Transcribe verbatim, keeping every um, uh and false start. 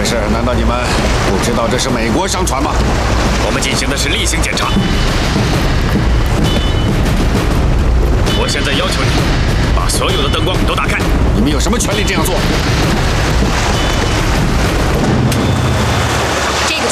回事？难道你们不知道这是美国商船吗？ 我们进行的是例行检查。我现在要求你把所有的灯光都打开。 你们有什么权利这样做？